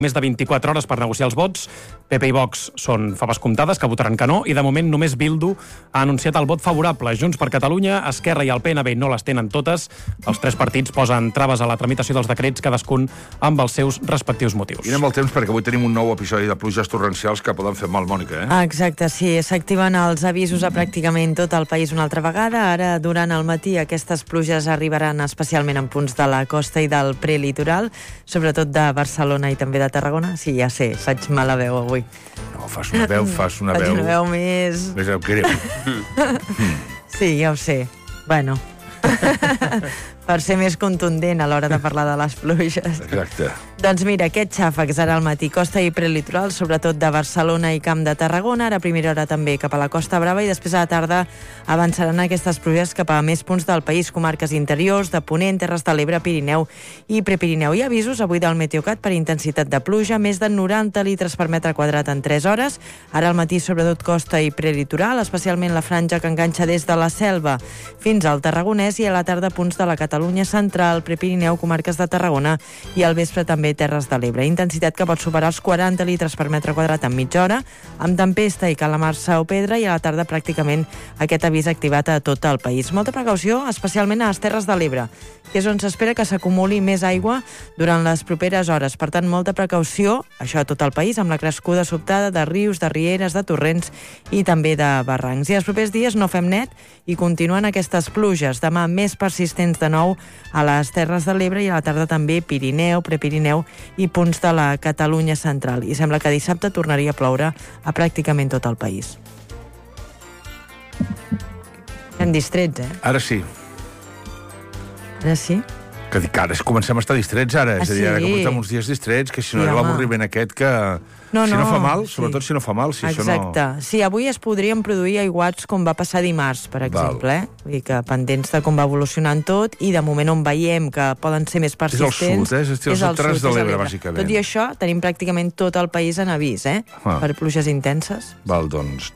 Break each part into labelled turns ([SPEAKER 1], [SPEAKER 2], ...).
[SPEAKER 1] més de 24 hores per negociar els vots. PP i Vox són faves comptades, que votaran que no, i de moment només Bildu ha anunciat el vot favorable. Junts per Catalunya, Esquerra i el PNB no les tenen totes. Els tres partits posen traves a la tramitació dels decrets, cadascun amb els seus respectius motius.
[SPEAKER 2] I anem al temps, perquè avui tenim un nou episodi de pluges torrencials que poden fer mal, Mònica,
[SPEAKER 3] Exacte, sí. S'activen els avisos a pràcticament tot el país una altra vegada. Ara, durant el matí, aquestes pluges arribaran especialment en punts de la costa i del prelitoral, sobretot de Barcelona i també de Tarragona. Sí, ja sé, faig mala veu avui.
[SPEAKER 2] No, fas una veu.
[SPEAKER 3] Faig una veu més...
[SPEAKER 2] Més greu.
[SPEAKER 3] Sí, ja ho sé. Bueno... per ser més contundent a l'hora de parlar de les pluges.
[SPEAKER 2] Exacte.
[SPEAKER 3] Doncs mira, aquests xàfecs ara al matí, costa i prelitoral, sobretot de Barcelona i Camp de Tarragona, ara a primera hora també cap a la Costa Brava, i després a la tarda avançaran aquestes pluges cap a més punts del país, comarques interiors, de Ponent, Terres de l'Ebre, Pirineu i Prepirineu. Hi ha avisos avui del Meteocat per intensitat de pluja, més de 90 litres per metre quadrat en 3 hores. Ara al matí, sobretot costa i prelitoral, especialment la franja que enganxa des de la Selva fins al Tarragonès, i a la tarda punts de la Catalunya central, Prepirineu, comarques de Tarragona, i al vespre també Terres de l'Ebre. Intensitat que pot superar els 40 litres per metre quadrat en mitja hora, amb tempesta i calamarsa o pedra, i a la tarda pràcticament aquest avís activat a tot el país. Molta precaució, especialment a les Terres de l'Ebre, que és on s'espera que s'acumuli més aigua durant les properes hores. Per tant, molta precaució, això a tot el país, amb la crescuda sobtada de rius, de rieres, de torrents i també de barrancs. I els propers dies no fem net i continuen aquestes pluges. Demà més persistents de nou a les Terres de l'Ebre, i a la tarda també Pirineu, Prepirineu i punts de la Catalunya central. I sembla que dissabte tornaria a ploure a pràcticament tot el país. Hem distrets,
[SPEAKER 2] Ara sí.
[SPEAKER 3] Ara sí?
[SPEAKER 2] Que dic, ara comencem a estar distrets, ara. És a dir, ara que portem uns dies distrets, que si no era l'avorriment aquest que... No fa mal, sobretot si no fa mal. Si
[SPEAKER 3] exacte.
[SPEAKER 2] Això no...
[SPEAKER 3] Sí, avui es podrien produir aiguats com va passar dimarts, per exemple. Vull dir que pendents de com va evolucionant tot, i de moment on veiem que poden ser més persistents...
[SPEAKER 2] És el sud, és el Terres de l'Ebre, bàsicament.
[SPEAKER 3] Tot i això, tenim pràcticament tot el país en avís, per pluges intenses.
[SPEAKER 2] Val, doncs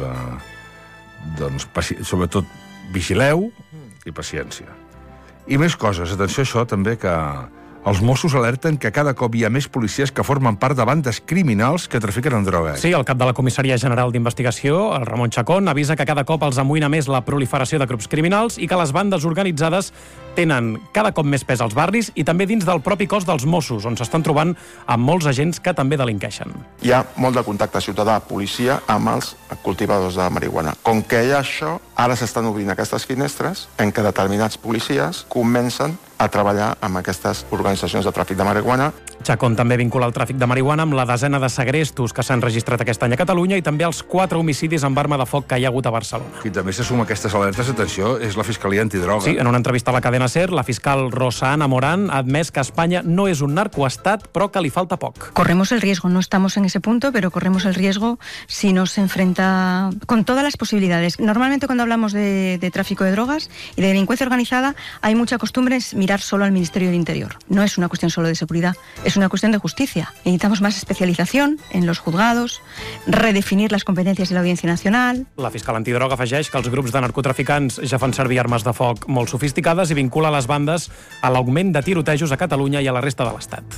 [SPEAKER 2] sobretot vigileu i paciència. I més coses. Atenció a això, també, que els Mossos alerten que cada cop hi ha més policies que formen part de bandes criminals que trafiquen en drogues.
[SPEAKER 1] Sí, el cap de la Comissaria General d'Investigació, el Ramon Chacón, avisa que cada cop els amoïna més la proliferació de grups criminals i que les bandes organitzades tenen cada cop més pes als barris i també dins del propi cos dels Mossos, on s'estan trobant amb molts agents que també delinqueixen.
[SPEAKER 4] Hi ha molt de contacte ciutadà-policia amb els cultivadors de marihuana. Com que hi ha això, ara s'estan obrint aquestes finestres en què determinats policies comencen a treballar amb aquestes organitzacions de tràfic de marihuana.
[SPEAKER 1] Chacón també vincula el tràfic de marihuana amb la desena de segrestos que s'han registrat aquest any a Catalunya i també els 4 homicidis amb arma de foc que hi ha hagut a Barcelona.
[SPEAKER 2] Qui també se suma a aquestes alertes, atenció, és la Fiscalia Antidroga.
[SPEAKER 1] Sí, en una entrevista a la cadena SER, la fiscal Rosa Ana Morán ha admès que Espanya no és un narcoestat, però que li falta poc.
[SPEAKER 5] Corremos el riesgo, no estamos en ese punto, pero corremos el riesgo si no se enfrenta con todas las posibilidades. Normalmente cuando hablamos de tráfico de drogas y de delincuencia organizada, hay mucha costumbre en mirar solo al Ministerio del Interior. No es una cuestión solo de seguridad, es una cuestión de justicia. Necesitamos más especialización en los juzgados, redefinir las competencias de la Audiencia Nacional.
[SPEAKER 1] La fiscal antidroga afegeix que els grups de narcotraficants ja fan servir armes de foc molt sofisticades i vincula les bandes a l'augment de tirotejos a Catalunya i a la resta de l'Estat.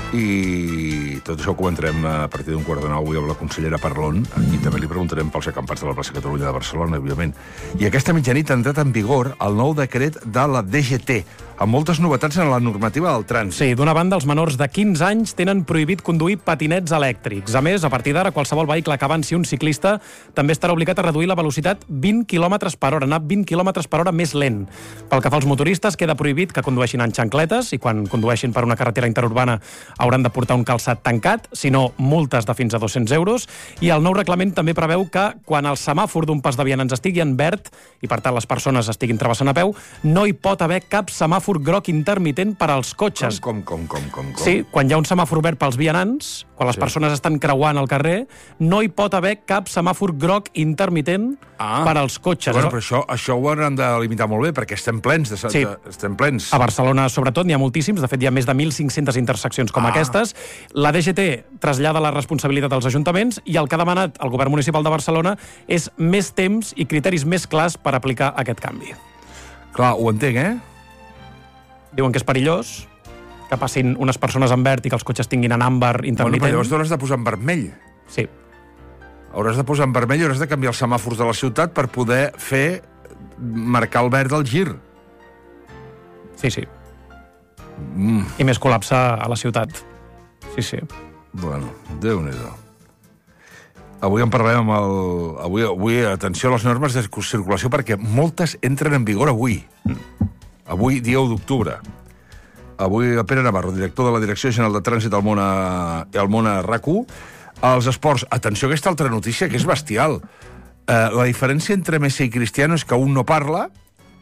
[SPEAKER 2] I tot això ho comentarem a partir d'un 8:45 avui amb la consellera Parlon. Aquí també li preguntarem pels acampats de la plaça Catalunya de Barcelona, òbviament. I aquesta mitjanit ha entrat en vigor el nou decret de la DGT, amb moltes novetats en la normativa del trànsit.
[SPEAKER 1] Sí, d'una banda, els menors de 15 anys tenen prohibit conduir patinets elèctrics. A més, a partir d'ara, qualsevol vehicle que avanci un ciclista també estarà obligat a reduir la velocitat 20 km per hora, anar 20 km per hora més lent. Pel que fa als motoristes, queda prohibit que condueixin en xancletes i quan condueixin per una carretera interurbana hauran de portar un calçat tancat, si no, multes de fins a 200 euros. I el nou reglament també preveu que quan el semàfor d'un pas de vianants estigui en verd i, per tant, les persones estiguin travessant a peu, no hi pot haver cap semàfor groc intermitent per als cotxes.
[SPEAKER 2] Com?
[SPEAKER 1] Sí, quan hi ha un semàfor verd pels vianants, quan les persones estan creuant el carrer, no hi pot haver cap semàfor groc intermitent per als cotxes.
[SPEAKER 2] Bueno, però això ho hauran de limitar molt bé, perquè estem plens. Estem plens.
[SPEAKER 1] A Barcelona, sobretot, n'hi ha moltíssims. De fet, hi ha més de 1.500 interseccions com aquestes. La DGT trasllada la responsabilitat als ajuntaments i el que ha demanat el govern municipal de Barcelona és més temps i criteris més clars per aplicar aquest canvi.
[SPEAKER 2] Clar, ho entenc,
[SPEAKER 1] Diuen que és perillós. que passin unes persones en verd i que els cotxes tinguin en àmbar intermitent.
[SPEAKER 2] Bueno, però llavors t'hauràs de posar en vermell.
[SPEAKER 1] Sí.
[SPEAKER 2] Hauràs de posar en vermell i hauràs de canviar els semàfors de la ciutat per poder marcar el verd al gir.
[SPEAKER 1] Sí. I més col·lapse a la ciutat. Sí.
[SPEAKER 2] Bueno, Déu-n'hi-do. Avui en parlarem amb el... Avui, atenció a les normes de circulació, perquè moltes entren en vigor avui. Avui, dia 1 d'octubre. Avui, Pere Navarro, director de la Direcció General de Trànsit al Mona RAC1. Els esports, atenció a aquesta altra notícia, que és bestial. La diferència entre Messi i Cristiano és que un no parla,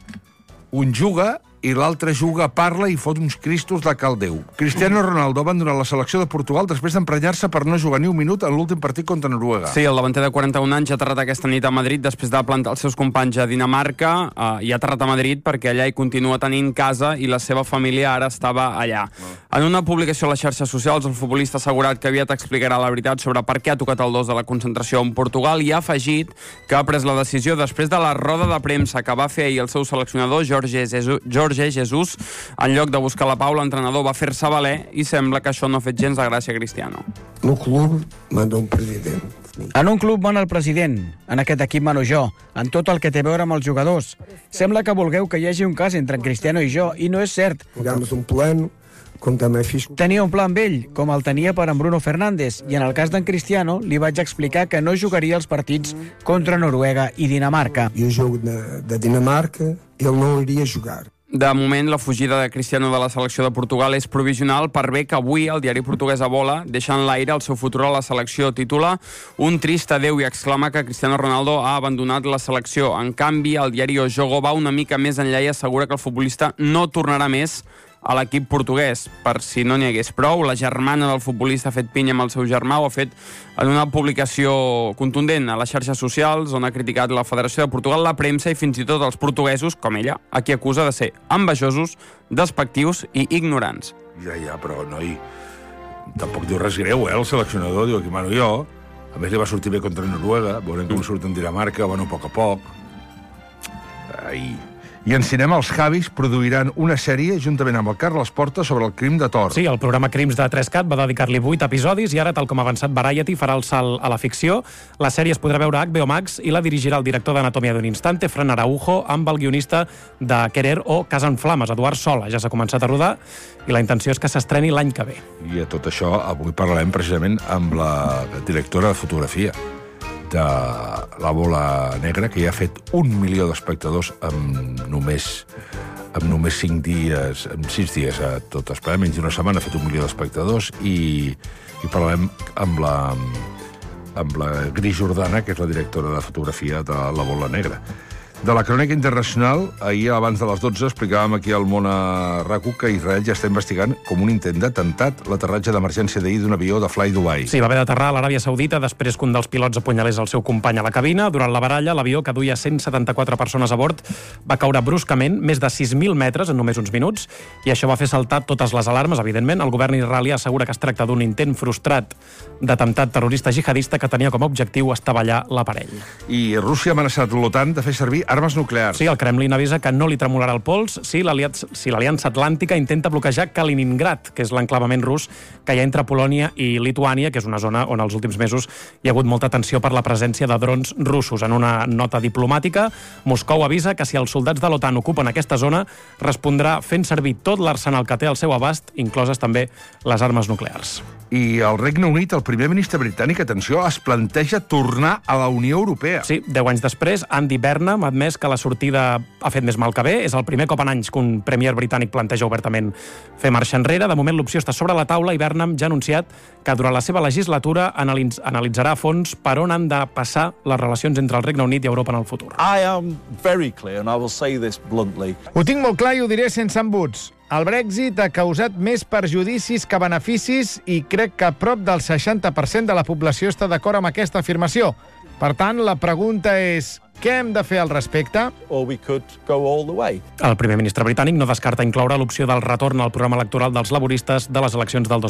[SPEAKER 2] un juga i l'altre juga, parla i fot uns cristos de cal Déu. Cristiano Ronaldo ha abandonat la selecció de Portugal després d'emprenyar-se per no jugar ni un minut en l'últim partit contra Noruega.
[SPEAKER 6] Sí, el davanter de 41 anys ha aterrat aquesta nit a Madrid després de plantar els seus companys a Dinamarca i ha aterrat a Madrid perquè allà hi continua tenint casa i la seva família ara estava allà. En una publicació a les xarxes socials, el futbolista ha assegurat que aviat explicarà la veritat sobre per què ha tocat el 2 de la concentració en Portugal i ha afegit que ha pres la decisió després de la roda de premsa que va fer ahir el seu seleccionador, Jorge Jesus. En lloc de buscar la pau, l'entrenador va fer-se valer i sembla que això no ha fet gens de gràcia a Cristiano.
[SPEAKER 7] No club manda un president.
[SPEAKER 8] En un club mana el president, en aquest equip mano jo, en tot el que té a veure amb els jugadors. Sembla que vulgueu que hi hagi un cas entre en Cristiano i jo, i no és cert.
[SPEAKER 7] Tiramos un plano, com també fiz...
[SPEAKER 8] Tenia un pla amb ell, com el tenia per en Bruno Fernández, i en el cas d'en Cristiano li vaig explicar que no jugaria els partits contra Noruega i Dinamarca.
[SPEAKER 7] I el joc de Dinamarca, ell no iria jugar.
[SPEAKER 6] De moment, la fugida de Cristiano de la selecció de Portugal és provisional per bé que avui el diari portuguès Bola deixa en l'aire el seu futur a la selecció. Titula Un trist adeu i exclama que Cristiano Ronaldo ha abandonat la selecció. En canvi, el diari O Jogo va una mica més enllà i assegura que el futbolista no tornarà més a l'equip portuguès. Per si no n'hi hagués prou, la germana del futbolista ha fet pinya amb el seu germà, ho ha fet en una publicació contundent a les xarxes socials on ha criticat la Federació de Portugal, la premsa i fins i tot els portuguesos, com ella, a qui acusa de ser envejosos, despectius i ignorants.
[SPEAKER 2] Ja, però, noi, tampoc diu res greu, el seleccionador, diu aquí mano jo. A més, li va sortir bé contra Noruega, veurem com surt en Dinamarca, bueno, a poc a poc. I en cinema, els Javis produiran una sèrie juntament amb el Carles Porta sobre el crim de Tor.
[SPEAKER 1] Sí, el programa Crims de 3CAT va dedicar-li 8 episodis i ara, tal com ha avançat Variety, farà el salt a la ficció. La sèrie es podrà veure a HBO Max i la dirigirà el director d'Anatomia d'un instante, Fran Araujo, amb el guionista de Querer o Casa en Flames, Eduard Sola. Ja s'ha començat a rodar i la intenció és que s'estreni l'any que ve.
[SPEAKER 2] I a tot això avui parlarem precisament amb la directora de fotografia de La Bola Negra, que ja ha fet 1 milió d'espectadors amb només 5 dies, amb 6 dies a tot Espanya, menys d'una setmana ha fet 1 milió d'espectadors i parlarem amb la Gris Jordana, que és la directora de fotografia de La Bola Negra. De la crònica internacional, ahir abans de les 12 explicàvem aquí al Mona RAC1 que Israel ja està investigant com un intent d'atemptat l'aterratge d'emergència d'ahir d'un avió de Fly Dubai.
[SPEAKER 1] Sí, va haver d'aterrar a l'Aràbia Saudita després que un dels pilots apunyalés el seu company a la cabina. Durant la baralla, l'avió, que duia 174 persones a bord, va caure bruscament més de 6.000 metres en només uns minuts i això va fer saltar totes les alarmes, evidentment. El govern israelià assegura que es tracta d'un intent frustrat d'atemptat terrorista jihadista que tenia com a objectiu estavellar l'aparell.
[SPEAKER 2] I Rússia ha amenaçat l'OTAN de fer servir armes nuclears.
[SPEAKER 1] Sí, el Kremlin avisa que no li tremolarà el pols si l'Aliança Atlàntica intenta bloquejar Kaliningrad, que és l'enclavament rus que hi ha entre Polònia i Lituània, que és una zona on els últims mesos hi ha hagut molta tensió per la presència de drons russos. En una nota diplomàtica, Moscou avisa que si els soldats de l'OTAN ocupen aquesta zona, respondrà fent servir tot l'arsenal que té al seu abast, incloses també les armes nuclears.
[SPEAKER 2] I al Regne Unit, el primer ministre britànic, atenció, es planteja tornar a la Unió Europea.
[SPEAKER 1] Sí, 10 anys després, Andy Burnham ha admès que la sortida ha fet més mal que bé. És el primer cop en anys que un premier britànic planteja obertament fer marxa enrere. De moment l'opció està sobre la taula i Burnham ja ha anunciat que durant la seva legislatura analitzarà a fons per on han de passar les relacions entre el Regne Unit i Europa en el futur.
[SPEAKER 9] I am very clear, and I will say this bluntly.
[SPEAKER 10] Ho tinc molt clar i ho diré sense embuts. El Brexit ha causat més perjudicis que beneficis i crec que prop del 60% de la població està d'acord amb aquesta afirmació. Per tant, la pregunta és: què hem de fer al respecte?
[SPEAKER 9] Or we could go all the way.
[SPEAKER 1] El primer ministre britànic no descarta incloure l'opció del retorn al programa electoral dels laboristes de les eleccions del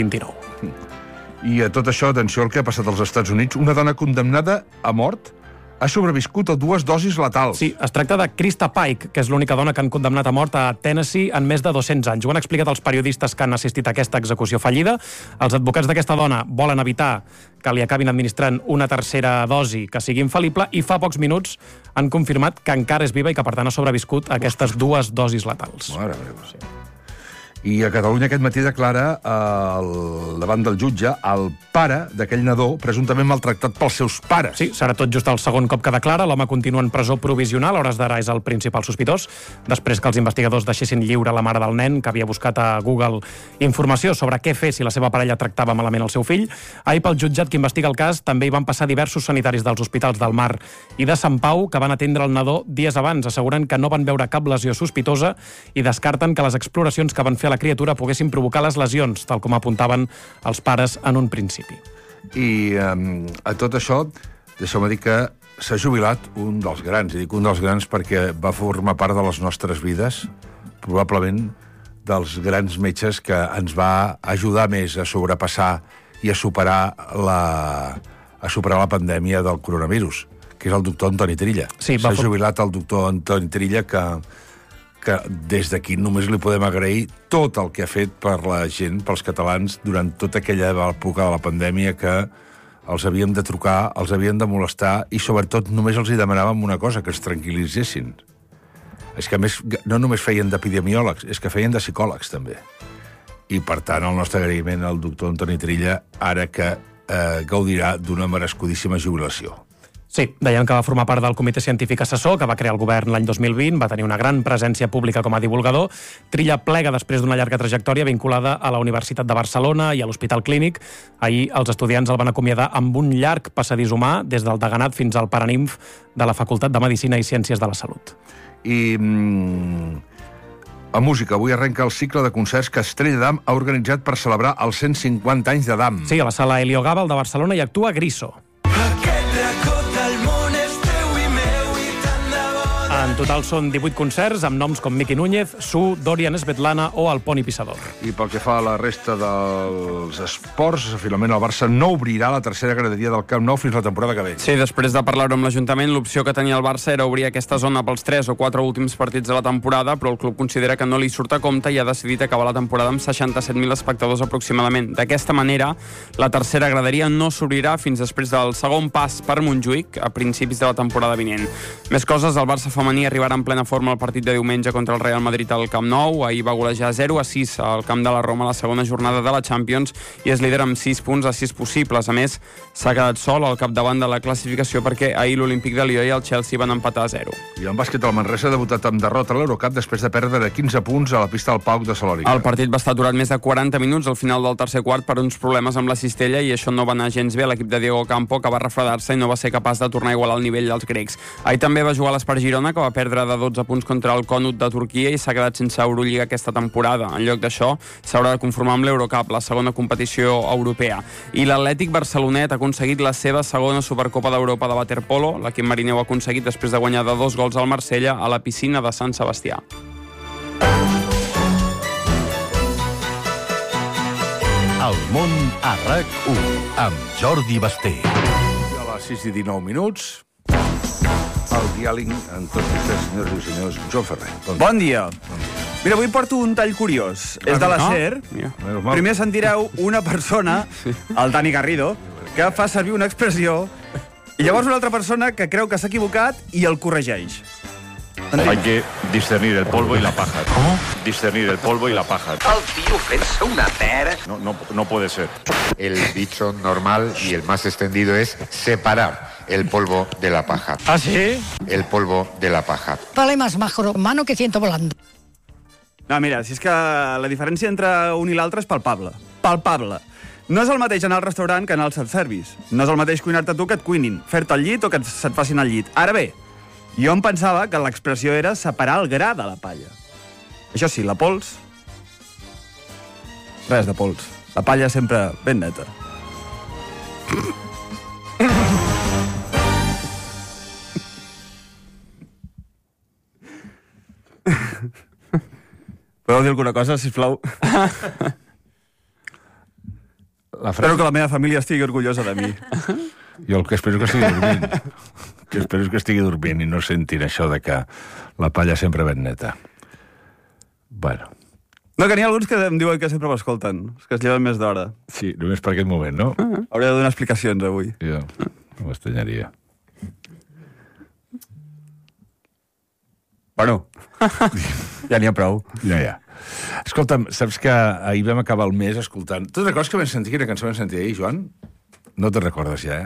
[SPEAKER 1] 2029.
[SPEAKER 2] I a tot això, atenció al que ha passat als Estats Units. Una dona condemnada a mort ha sobreviscut a 2 dosis letals.
[SPEAKER 1] Sí, es tracta de Krista Pike, que és l'única dona que han condemnat a mort a Tennessee en més de 200 anys. Ho han explicat els periodistes que han assistit a aquesta execució fallida. Els advocats d'aquesta dona volen evitar que li acabin administrant una tercera dosi que sigui infal·lible i fa pocs minuts han confirmat que encara és viva i que, per tant, ha sobreviscut a aquestes 2 dosis letals.
[SPEAKER 2] Mare meva. Sí. I a Catalunya aquest matí declara davant del jutge el pare d'aquell nadó presumptament maltractat pels seus pares.
[SPEAKER 1] Sí, serà tot just el segon cop que declara. L'home continua en presó provisional, a hores d'ara és el principal sospitós, després que els investigadors deixessin lliure la mare del nen, que havia buscat a Google informació sobre què fer si la seva parella tractava malament el seu fill. Ahir, pel jutjat que investiga el cas, també hi van passar diversos sanitaris dels hospitals del Mar i de Sant Pau que van atendre el nadó dies abans, asseguren que no van veure cap lesió sospitosa i descarten que les exploracions que van fer a la criatura poguessin provocar les lesions, tal com apuntaven els pares en un principi.
[SPEAKER 2] I a tot això, deixeu-me dir que s'ha jubilat un dels grans, i dic un dels grans perquè va formar part de les nostres vides, probablement dels grans metges que ens va ajudar més a sobrepassar i a superar la pandèmia del coronavirus, que és el doctor Antoni Trilla.
[SPEAKER 1] Sí,
[SPEAKER 2] s'ha jubilat el doctor Antoni Trilla, que des d'aquí només li podem agrair tot el que ha fet per la gent, pels catalans, durant tota aquella època de la pandèmia que els havíem de trucar, els havíem de molestar i, sobretot, només els hi demanàvem una cosa, que es tranquil·litzessin. És que, a més, no només feien d'epidemiòlegs, és que feien de psicòlegs, també. I, per tant, el nostre agraïment al doctor Antoni Trilla, ara que gaudirà d'una merescudíssima jubilació.
[SPEAKER 1] Sí, deien que va formar part del comitè científic assessor que va crear el govern l'any 2020, va tenir una gran presència pública com a divulgador. Trilla plega després d'una llarga trajectòria vinculada a la Universitat de Barcelona i a l'Hospital Clínic. Ahir els estudiants el van acomiadar amb un llarg passadís humà, des del deganat fins al Paraninf de la Facultat de Medicina i Ciències de la Salut.
[SPEAKER 2] I a música, avui arrenca el cicle de concerts que Estrella Damm ha organitzat per celebrar els 150 anys de Damm.
[SPEAKER 1] Sí, a la sala Helio Gàbal de Barcelona hi actua Griso. En total són 18 concerts amb noms com Miqui Núñez, Su, Dorian Svetlana o el Poni Pissador.
[SPEAKER 2] I pel que fa a la resta dels esports, finalment el Barça no obrirà la tercera graderia del Camp Nou fins la temporada que ve.
[SPEAKER 6] Sí, després de parlar-ho amb l'Ajuntament, l'opció que tenia el Barça era obrir aquesta zona pels 3 o 4 últims partits de la temporada, però el club considera que no li surt a compte i ha decidit acabar la temporada amb 67.000 espectadors aproximadament. D'aquesta manera, la tercera graderia no s'obrirà fins després del segon pas per Montjuïc a principis de la temporada vinent. Més coses, el Barça femení arribarà en plena forma al partit de diumenge contra el Real Madrid al Camp Nou. Ahir va golejar 0-6 al camp de la Roma a la segona jornada de la Champions i és líder amb 6 punts a 6 possibles. A més, s'ha quedat sol al capdavant de la classificació perquè ahir l'Olímpic de Lió i el Chelsea van empatar a 0.
[SPEAKER 2] I en bàsquet, el Manresa ha debutat amb derrota a l'Eurocup després de perdre de 15 punts a la pista del Pauk de Salònica.
[SPEAKER 6] El partit va estar aturat més de 40 minuts al final del tercer quart per uns problemes amb la cistella i això no va anar gens bé a l'equip de Diego Campo, que va refredar-se i no va ser capaç de tornar a igualar el nivell dels grecs. Ahir també va jugar l'Espar Girona, que va perdre de 12 punts contra el Conut de Turquia i s'ha quedat sense Eurolliga aquesta temporada. En lloc d'això, s'haurà de conformar amb l'Eurocup, la segona competició europea. I l'Atlètic Barcelonet ha aconseguit la seva segona Supercopa d'Europa de waterpolo. L'equip marineu ha aconseguit després de guanyar de 2 gols al Marsella a la piscina de Sant Sebastià.
[SPEAKER 11] El món a RAC1 amb Jordi Basté.
[SPEAKER 2] A les 6:19, el diàleg amb tots vostès, senyors i senyors. Joan Ferrer.
[SPEAKER 12] Bon dia. Mira, avui porto un tall curiós. És de la SER. Primer sentireu una persona, el Dani Garrido, que fa servir una expressió i llavors una altra persona que creu que s'ha equivocat i el corregeix.
[SPEAKER 13] Hay que discernir el polvo y la paja.
[SPEAKER 11] ¿Cómo?
[SPEAKER 13] Discernir el polvo y la paja.
[SPEAKER 14] El tío fent-se una pera.
[SPEAKER 13] No puede ser.
[SPEAKER 15] El dicho normal y el más extendido es separar el polvo de la paja.
[SPEAKER 12] ¿Ah, sí?
[SPEAKER 15] El polvo de la paja.
[SPEAKER 16] Vale más mano que ciento volando.
[SPEAKER 12] No, mira, si és que la diferència entre un i l'altre és palpable. Palpable. No és el mateix anar al restaurant que anar al self-service. No és el mateix cuinar-te tu que et cuinin, fer-te al llit o que se't facin al llit. Ara bé, jo em pensava que l'expressió era separar el gra de la palla. Això sí, la pols... Res de pols. La palla sempre ben neta. Podeu dir alguna cosa, sisplau? Espero que la meva família estigui orgullosa de mi.
[SPEAKER 2] Jo el que espero que estigui dormint. Que espero que estigui dormint i no sentin això de que la palla sempre ben neta. Bueno.
[SPEAKER 12] No, que n'hi ha alguns que em diuen que sempre m'escolten, els que es lleven més d'hora.
[SPEAKER 2] Sí, només per aquest moment, no?
[SPEAKER 12] Hauré de donar explicacions avui.
[SPEAKER 2] Jo, m'estanyaria.
[SPEAKER 12] Bueno, ja n'hi ha prou.
[SPEAKER 2] Ja. Escolta'm, saps que ahir vam acabar el mes escoltant... Tu recordes que vam sentir quina cançó vam sentir ahir, Joan? No te'n recordes ja,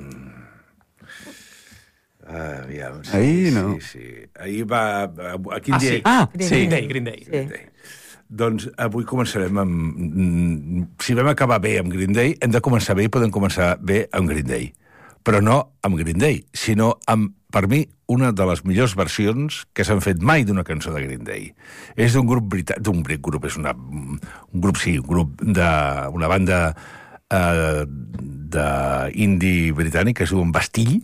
[SPEAKER 2] Aviam, sí,
[SPEAKER 12] ahir no.
[SPEAKER 2] Sí. Ahir va... A quin dia?
[SPEAKER 1] Green Day.
[SPEAKER 2] Doncs avui començarem amb... Si vam acabar bé amb Green Day, hem de començar bé i podem començar bé amb Green Day. Però no amb Green Day, sinó amb, per mi, una de les millors versions que s'han fet mai d'una cançó de Green Day. És d'un grup britànic... Un grup, és un grup d'una banda d'indie britànic que es diu Bastille.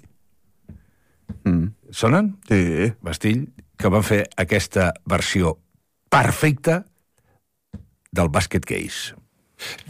[SPEAKER 2] Sonen?
[SPEAKER 12] Sí.
[SPEAKER 2] Bastille, que van fer aquesta versió perfecta del Basket Case.